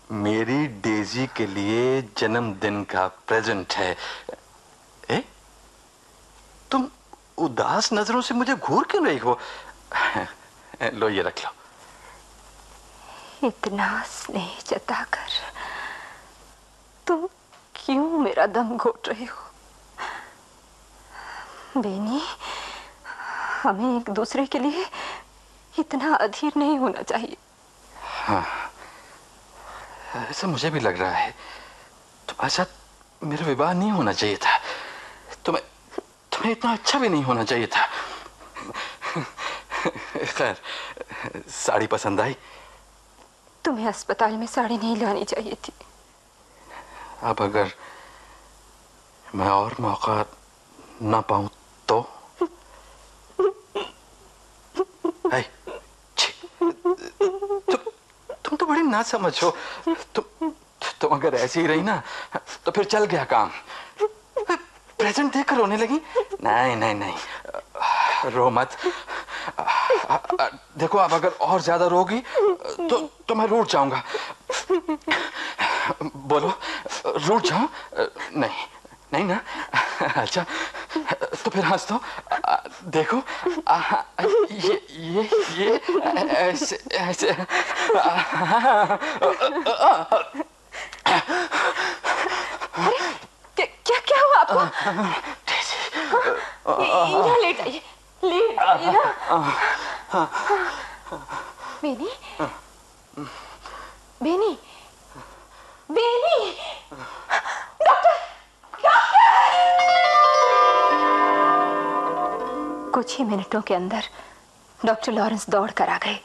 मेरी डेजी के लिए जन्मदिन का प्रेजेंट है। ए? तुम उदास नजरों से मुझे घूर क्यों रही हो? लो, ये रख लो। इतना स्नेह जताकर तुम क्यों मेरा दम घोट रहे हो? बेनी, हमें एक दूसरे के लिए इतना अधीर नहीं होना चाहिए। हाँ, ऐसा मुझे भी लग रहा है। तुम्हारे साथ मेरा विवाह नहीं होना चाहिए था। तुम्हें इतना अच्छा भी नहीं होना चाहिए था। खैर, साड़ी पसंद आई? तुम्हें अस्पताल में साड़ी नहीं लानी चाहिए थी। अब अगर मैं और मौका ना पाऊं तो? तुम तो बड़ी ना समझो। तुम अगर ऐसी ही रही ना तो फिर चल गया काम। प्रेजेंट देखकर रोने लगी। नहीं नहीं नहीं, रो मत। देखो, अब अगर और ज्यादा रोगी तो मैं रूठ जाऊंगा। बोलो, रूठ जाऊं? नहीं नहीं ना? अच्छा, तो फिर हंस दो। देखो, ये ऐसे ऐसे। क्या हुआ आपको? यहाँ लेट जाइए, लेट जाइए ना। Beni, Beni, Beni, doctor, doctor! कुछ ही मिनटों के अंदर डॉक्टर लॉरेंस दौड़ कर आ गए।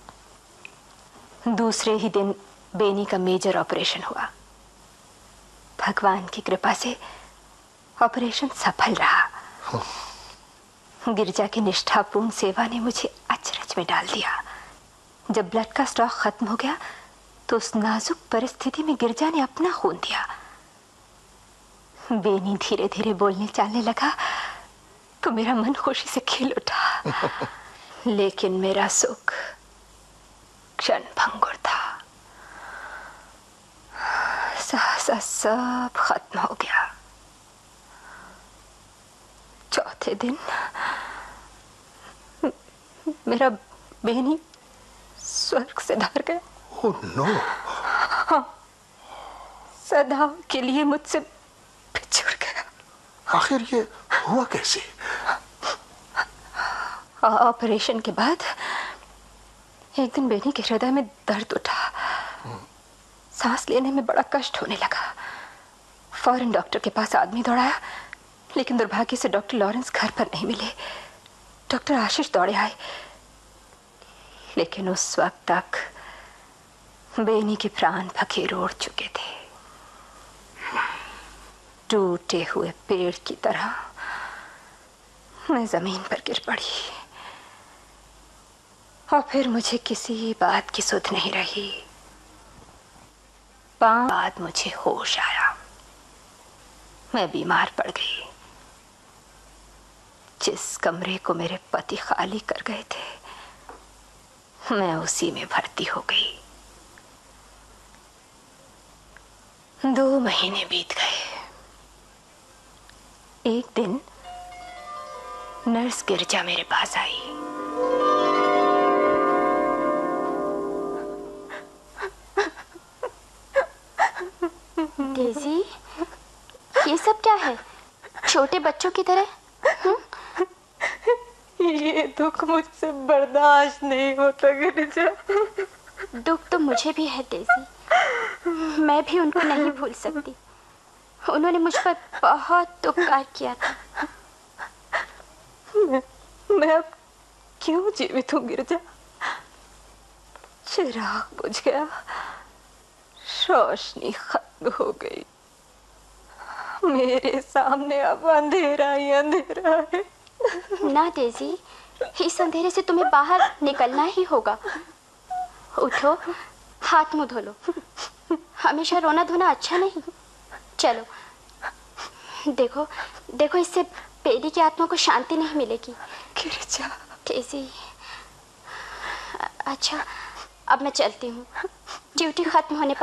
दूसरे ही दिन बेनी का मेजर ऑपरेशन हुआ। भगवान की कृपा से ऑपरेशन सफल रहा। गिरजा की निष्ठापूर्ण सेवा ने मुझे अचरज में डाल दिया। जब ब्लड का स्टॉक खत्म हो गया तो उस नाजुक परिस्थिति में गिरजा ने अपना खून दिया। बेनी धीरे धीरे बोलने चालने लगा तो मेरा मन खुशी से खिल उठा। लेकिन मेरा सुख क्षणभंगुर था। सहसा सब खत्म हो गया। चौथे दिन मेरा बेनी स्वर्ग से धर गया। Oh no! हाँ, सदा के लिए मुझसे बिछुड़ गया। आखिर ये हुआ कैसे? ऑपरेशन के बाद एक दिन बेनी के हृदय में दर्द उठा। सांस लेने में बड़ा कष्ट होने लगा। फौरन डॉक्टर के पास आदमी दौड़ाया, लेकिन दुर्भाग्य से डॉक्टर लॉरेंस घर पर नहीं मिले। डॉक्टर आशीष दौड़े आए, लेकिन उस वक्त तक बेनी के प्राण फकीर उड़ चुके थे। टूटे हुए पेड़ की तरह मैं जमीन पर गिर पड़ी और फिर मुझे किसी बात की सुध नहीं रही। 5 बाद मुझे होश आया। मैं बीमार पड़ गई। जिस कमरे को मेरे पति खाली कर गए थे मैं उसी में भर्ती हो गई। 2 महीने बीत गए। एक दिन नर्स गिरजा मेरे पास आई। डेजी, ये सब क्या है? छोटे बच्चों की तरह। ये दुख मुझसे बर्दाश्त नहीं होता गिरजा। दुख तो मुझे भी है डेजी। मैं भी उनको नहीं भूल सकती। उन्होंने मुझ पर बहुत उपकार किया था। मैं अब क्यों जीवित हूँ गिरजा? चिराग बुझ गया, रोशनी खत्म हो गई। मेरे सामने अब अंधेरा ही अंधेरा है। ना डेजी, इस अंधेरे से तुम्हें बाहर निकलना ही होगा। उठो, हाथ मुंह धो लो। हमेशा रोना धोना अच्छा नहीं। चलो, देखो देखो, इससे बेनी की आत्मा को शांति नहीं मिलेगी। गिरजा। डेजी, अच्छा, अब मैं चलती हूँ। ड्यूटी खत्म होने पर